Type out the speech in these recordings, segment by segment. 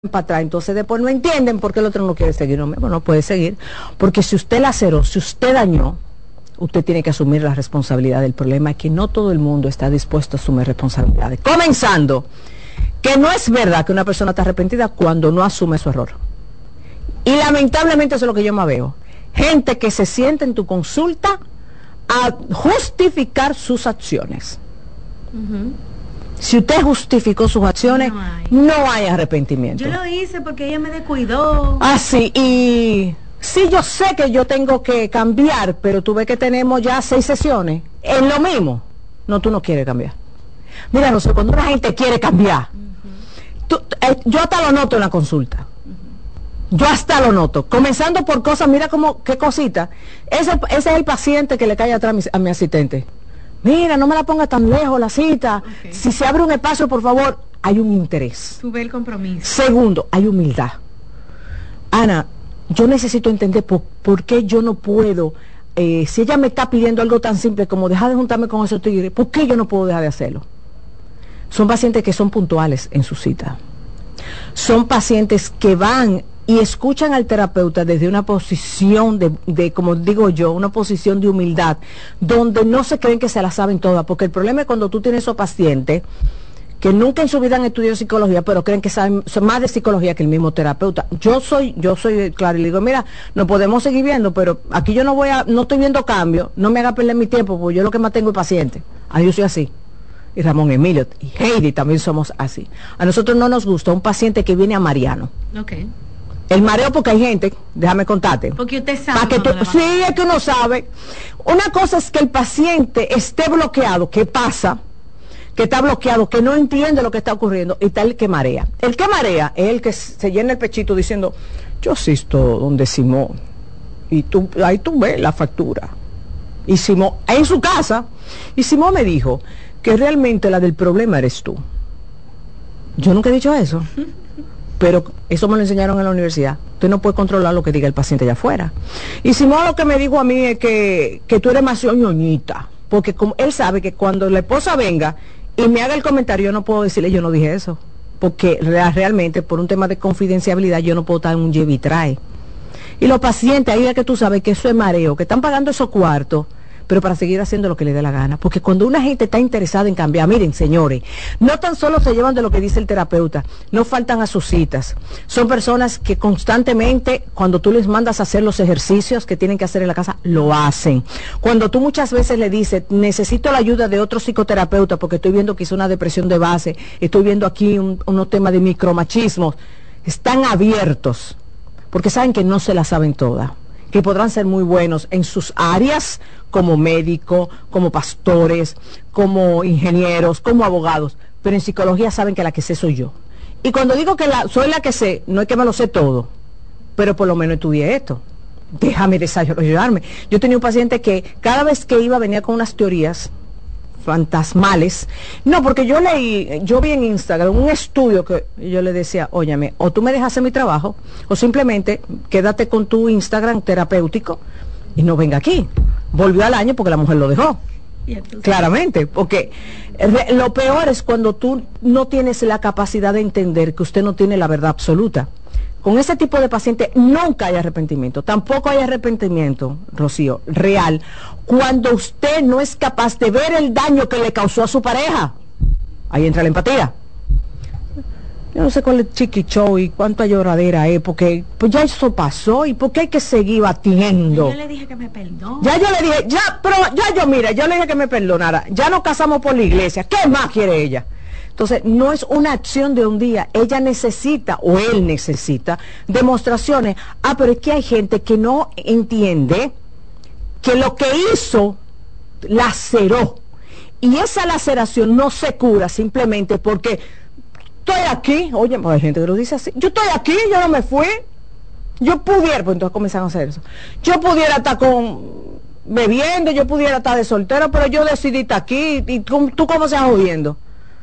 para atrás, entonces después no entienden por qué el otro no quiere seguir. No puede seguir, porque si usted laceró, si usted dañó, usted tiene que asumir la responsabilidad del problema, que no todo el mundo está dispuesto a asumir responsabilidades. Comenzando, que no es verdad que una persona está arrepentida cuando no asume su error. Y lamentablemente eso es lo que yo más veo. Gente que se siente en tu consulta a justificar sus acciones. Si usted justificó sus acciones, no hay arrepentimiento. Yo lo hice porque ella me descuidó. Ah, sí, y sí, yo sé que yo tengo que cambiar, pero tú ves que tenemos ya 6 sesiones. Es lo mismo. No, tú no quieres cambiar. Mira, no sé, cuando una gente quiere cambiar, yo hasta lo noto en la consulta. Yo hasta lo noto. Comenzando por cosas, mira como, qué cosita. Ese es el paciente que le cae atrás a mi asistente. Mira, no me la ponga tan lejos la cita. Okay. Si se abre un espacio, por favor, hay un interés. Tú ves el compromiso. Segundo, hay humildad. Ana, yo necesito entender por qué yo no puedo, si ella me está pidiendo algo tan simple como dejar de juntarme con esos tigres, ¿por qué yo no puedo dejar de hacerlo? Son pacientes que son puntuales en su cita. Son pacientes que van y escuchan al terapeuta desde una posición de, como digo yo, una posición de humildad, donde no se creen que se la saben todas, porque el problema es cuando tú tienes esos pacientes que nunca en su vida han estudiado psicología, pero creen que saben más de psicología que el mismo terapeuta. Yo soy claro, y le digo, mira, no podemos seguir viendo, pero aquí yo no estoy viendo cambio, no me haga perder mi tiempo, porque yo lo que más tengo es paciente. Yo soy así. Y Ramón Emilio y Heidi también somos así. A nosotros no nos gusta un paciente que viene a Mariano. Okay. El mareo, porque hay gente, déjame contarte. Porque usted sabe. Sí, es que uno sabe. Una cosa es que el paciente esté bloqueado, ¿qué pasa? Que está bloqueado, que no entiende lo que está ocurriendo, y está el que marea. El que marea es el que se llena el pechito diciendo, yo asisto donde Simón, y ahí tú ves la factura. Y Simón, en su casa, y Simón me dijo que realmente la del problema eres tú. Yo nunca he dicho eso. Pero eso me lo enseñaron en la universidad. Usted no puede controlar lo que diga el paciente allá afuera. Y Simón lo que me dijo a mí es que tú eres más ñoñita. Porque como él sabe que cuando la esposa venga y me haga el comentario, yo no puedo decirle, yo no dije eso. Porque realmente, por un tema de confidencialidad, yo no puedo estar en un lleve y trae. Y los pacientes, ahí es que tú sabes que eso es mareo, que están pagando esos cuartos, pero para seguir haciendo lo que le dé la gana. Porque cuando una gente está interesada en cambiar, miren, señores, no tan solo se llevan de lo que dice el terapeuta, no faltan a sus citas. Son personas que constantemente, cuando tú les mandas a hacer los ejercicios que tienen que hacer en la casa, lo hacen. Cuando tú muchas veces le dices, necesito la ayuda de otro psicoterapeuta porque estoy viendo que hizo una depresión de base, estoy viendo aquí unos temas de micromachismo, están abiertos, porque saben que no se la saben todas, que podrán ser muy buenos en sus áreas, como médicos, como pastores, como ingenieros, como abogados, pero en psicología saben que la que sé soy yo. Y cuando digo que soy la que sé, no es que me lo sé todo, pero por lo menos estudié esto. Déjame desarrollarme. Yo tenía un paciente que cada vez que iba venía con unas teorías fantasmales. No, porque yo vi en Instagram un estudio que yo le decía, óyame, o tú me dejas hacer mi trabajo, o simplemente quédate con tu Instagram terapéutico y no venga aquí. Volvió al año porque la mujer lo dejó. Claramente, porque lo peor es cuando tú no tienes la capacidad de entender que usted no tiene la verdad absoluta. Con ese tipo de paciente nunca hay arrepentimiento, tampoco hay arrepentimiento, Rocío, real, cuando usted no es capaz de ver el daño que le causó a su pareja. Ahí entra la empatía. Yo no sé cuál es chiquichou y cuánta lloradera es, porque pues ya eso pasó, y por qué hay que seguir batiendo. Yo le dije que me perdone. Ya yo le dije, yo le dije que me perdonara, ya nos casamos por la iglesia, ¿qué más quiere ella? Entonces, no es una acción de un día, ella necesita, o él necesita, demostraciones. Pero es que hay gente que no entiende que lo que hizo, laceró, y esa laceración no se cura simplemente porque estoy aquí. Oye, pues hay gente que lo dice así, yo estoy aquí, yo no me fui, yo pudiera, pues entonces comenzaron a hacer eso, yo pudiera estar bebiendo, yo pudiera estar de soltero, pero yo decidí estar aquí, y tú cómo se vas jodiendo.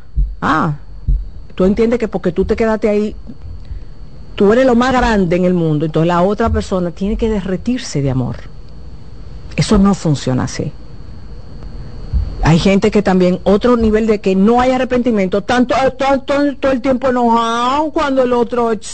Tú entiendes que porque tú te quedaste ahí, tú eres lo más grande en el mundo, entonces la otra persona tiene que derretirse de amor. Eso no funciona así. Hay gente que también, otro nivel de que no hay arrepentimiento, todo el tiempo enojado cuando el otro